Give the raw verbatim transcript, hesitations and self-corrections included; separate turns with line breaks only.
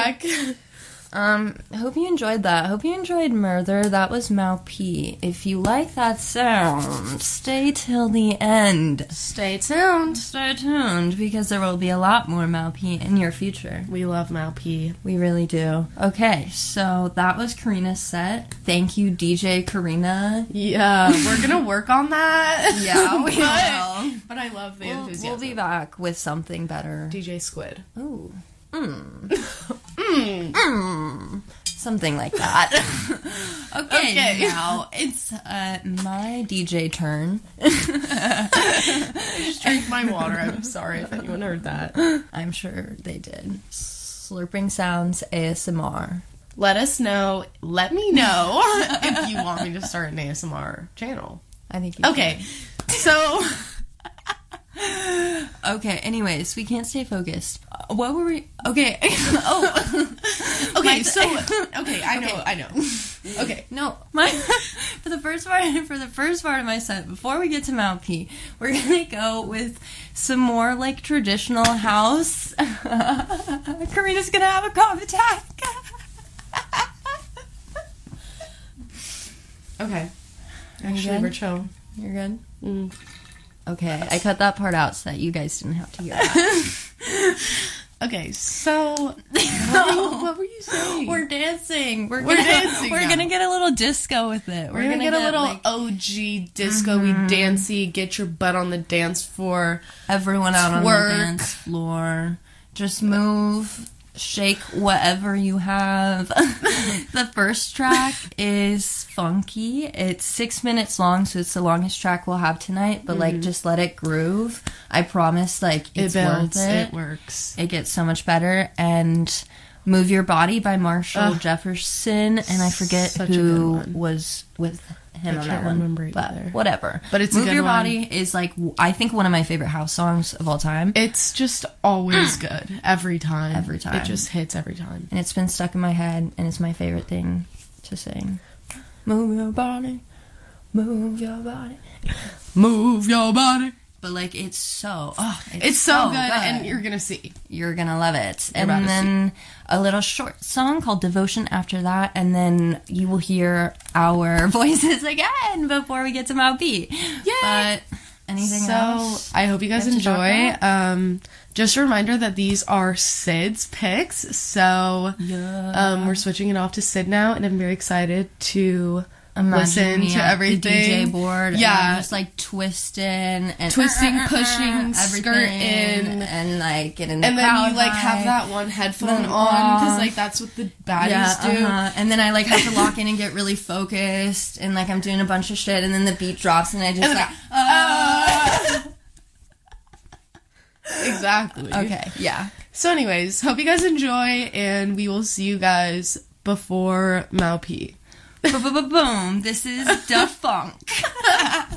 back.
Um, hope you enjoyed that. Hope you enjoyed Murder. That was Mau P. If you like that sound, stay till the end.
Stay tuned.
Stay tuned, because there will be a lot more Mau P in your future.
We love Mau P.
We really do. Okay, so that was Karina's set. Thank you, D J Karina.
Yeah, we're gonna work on that.
Yeah, we
but,
will.
But I love the
We'll,
enthusiasm.
we'll be back with something better.
D J Squid.
Ooh. Mm.
Mm.
Mm. Something like that. okay,
Okay.
now it's uh, my D J turn.
Just drink my water. I'm sorry if anyone heard that.
I'm sure they did. Slurping sounds A S M R.
Let us know. Let me know if you want me to start an A S M R channel.
I think you
Okay, so...
Okay, anyways, we can't stay focused. Uh, what were we... Okay. oh.
Okay,
My-
so... Okay, I know,
Okay.
I know. Okay.
No, my for the first part for the first part of my set, before we get to Mau P, we're gonna go with some more like traditional house. Karina's gonna have a cough attack.
Okay.
You
Actually,
good?
we're chill.
You're good?
Mm.
Okay, I cut that part out so that you guys didn't have to hear that.
Okay, so... What, what were you saying?
We're dancing. We're,
We're
gonna,
dancing
We're
now.
gonna get a little disco with it.
We're, gonna, get, a little
like,
O G disco-y, dancey, get your butt on the dance floor.
everyone out on
Twerk.
the dance floor. Just move, shake whatever you have. The first track is funky. It's six minutes long, so it's the longest track we'll have tonight. But like, just let it groove. I promise, like it's
it builds.
worth it.
It works.
It gets so much better. And Move Your Body by Marshall
Ugh.
Jefferson, and I forget
Such a
who
good one.
was with him
I
on
can't
that one.
remember it
but
either.
whatever.
But it's a
Move
good
Your
one.
Body is like, I think, one of my favorite house songs of all time.
It's just always good. Every time.
Every time.
It just hits every time.
And it's been stuck in my head, and it's my favorite thing to sing. Move your body, move your body.
Move your body.
But like, it's so, oh, it's,
It's so, good, and you're gonna see.
you're gonna love it.
You're about
And
to
then a little short song called Devotion after that, and then you will hear our voices again before we get to Mau P.
Yay!
But anything
So,
else?
I hope you guys
We have to talk
enjoy.
about?
Um, just a reminder that these are Sid's picks, so
Yeah.
um, we're switching it off to Sid now, and I'm very excited to
Imagine
listen
me
to
at
everything.
the D J board.
Yeah.
And I'm just like twisting and
Twisting,
uh, uh, uh,
pushing,
everything,
skirting.
and like getting the
And then
crowd
you, like, have
high.
that one headphone
Then
on, because,
off.
like, that's what the baddies
Yeah,
do.
uh-huh. And then I like have to lock in and get really focused, and like I'm doing a bunch of shit, and then the beat drops, and I just
And
like,
then I-
uh.
Exactly.
Okay, yeah.
So anyways, hope you guys enjoy, and we will see you guys before Mau P.
Boom, this is Da Funk.